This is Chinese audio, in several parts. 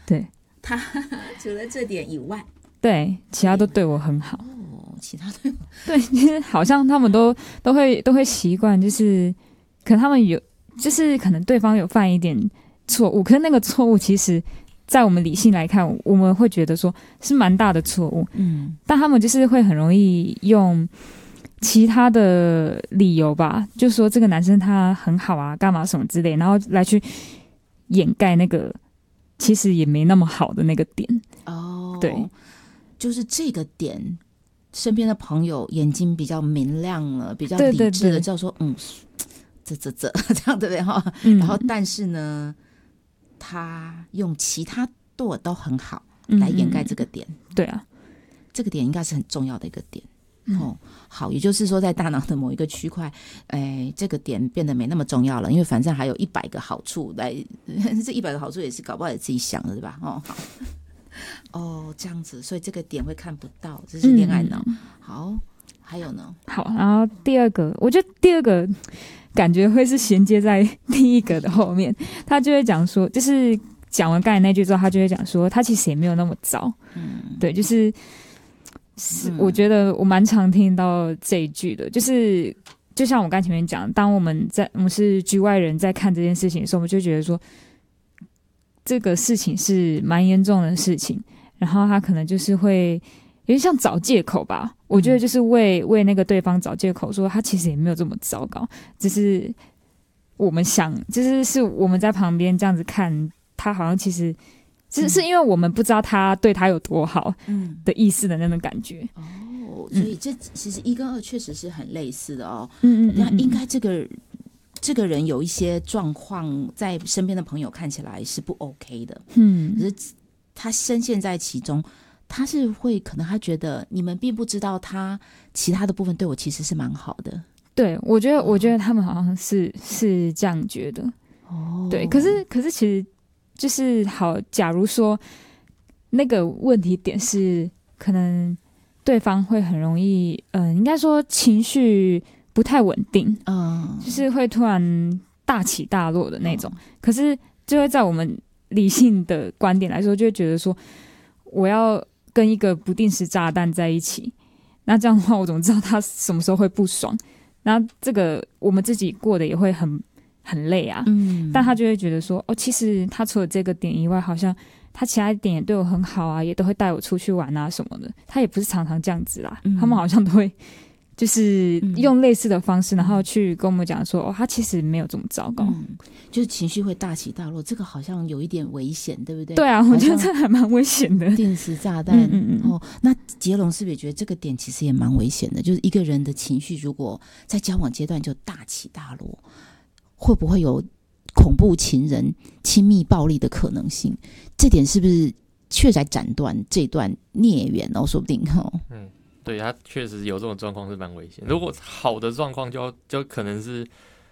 对， 他除了这点以外， 对，其他都对我很好。 哦，其他对我对，其实好像他们都会习惯，就是可能他们有，就是可能对方有犯一点错误，可是那个错误其实在我们理性来看，我们会觉得说是蛮大的错误，但他们就是会很容易用其他的理由吧，就说这个男生他很好啊，干嘛什么之类，然后来去掩盖那个其实也没那么好的那个点。 哦， 对， 就是这个点，身边的朋友眼睛比较明亮了，比较对对理智了， 对叫说这样对不对哈？然后但是呢，他用其他都很好来掩盖这个点。 对啊， 这个点应该是很重要的一个点。好，也就是说在大脑的某一个区块，这个点变得没那么重要了，因为反正还有100个好处来，这100个好处也是搞不好也自己想的，对吧？好，这样子，所以这个点会看不到，这是恋爱脑。好，还有呢？ 好，然后第二个，我觉得第二个感觉会是衔接在第一个的后面，他就会讲说，就是讲完刚才那句之后，他就会讲说，他其实也没有那么糟。对，就是我觉得我蛮常听到这一句的，就是就像我刚才前面讲，当我们是局外人在看这件事情的时候，我们就觉得说这个事情是蛮严重的事情，然后他可能就是会有点像找借口吧。我觉得就是为那个对方找借口，说他其实也没有这么糟糕，只是我们想，就是我们在旁边这样子看，他好像其实。是因为我们不知道他对他有多好的意思的那种感觉。 所以这其实1跟2确实是很类似的哦。那应该这个人有一些状况，在身边的朋友看起来是不 OK 的。可是他深陷在其中，他是会可能他觉得你们并不知道他其他的部分对我其实是蛮好的。 对，我觉得他们好像是这样觉得。对，可是其实。就是好，假如说那个问题点是可能对方会很容易，应该说情绪不太稳定，就是会突然大起大落的那种。可是就会在我们理性的观点来说，就会觉得说，我要跟一个不定时炸弹在一起，那这样的话，我怎么知道他什么时候会不爽？那这个我们自己过得也会很累啊，但他就会觉得说，其实他除了这个点以外，好像他其他点也对我很好啊，也都会带我出去玩啊什么的。他也不是常常这样子啦，他们好像都会就是用类似的方式，然后去跟我们讲说，他其实没有这么糟糕， 就是情绪会大起大落，这个好像有一点危险，对不对？ 对啊，我觉得这还蛮危险的， 定时炸弹。那杰龙是不是也觉得这个点其实也蛮危险的？就是一个人的情绪如果在交往阶段就大起大落，会不会有恐怖情人、亲密暴力的可能性？这点是不是确实斩断这段孽缘哦？说不定对，他确实有这种状况是蛮危险。如果好的状况就可能是，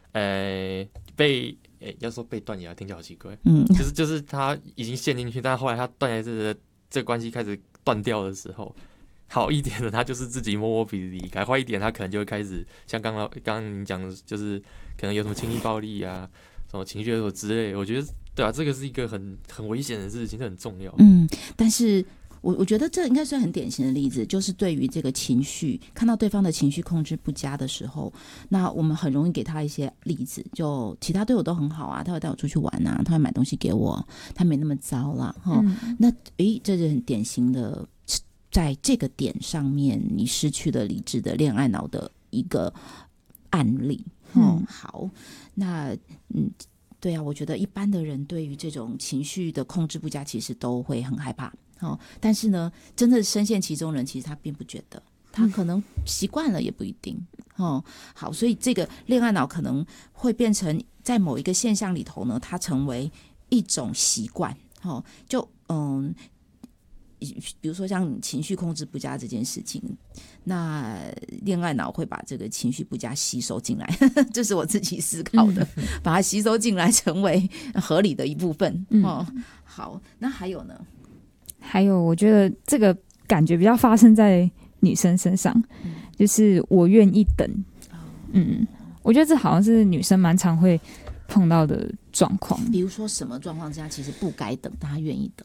要说被断崖听起来好奇怪，就是他已经陷进去，但后来他断崖这关系开始断掉的时候，好一点的他就是自己摸摸鼻子离开，坏一点他可能就会开始像刚刚你讲的，就是可能有什么亲密暴力啊，什么情绪勒索之类的。我觉得对啊，这个是一个很危险的事情，这很重要。 但是我觉得这应该是很典型的例子，就是对于这个情绪，看到对方的情绪控制不佳的时候，那我们很容易给他一些例子，就其他对我都很好啊，他会带我出去玩啊，他会买东西给我，他没那么糟啦。那这是很典型的，在这个点上面你失去了理智的恋爱脑的一个案例。好，那对啊，我觉得一般的人对于这种情绪的控制不佳，其实都会很害怕。但是呢，真的深陷其中人，其实他并不觉得，他可能习惯了也不一定。好，所以这个恋爱脑可能会变成在某一个现象里头呢，它成为一种习惯。比如说像情绪控制不佳这件事情，那恋爱脑会把这个情绪不佳吸收进来，这是我自己思考的，把它吸收进来成为合理的一部分。好，那还有呢？ 还有我觉得这个感觉比较发生在女生身上，就是我愿意等。我觉得这好像是女生蛮常会碰到的状况。 比如说什么状况之下其实不该等，但她愿意等？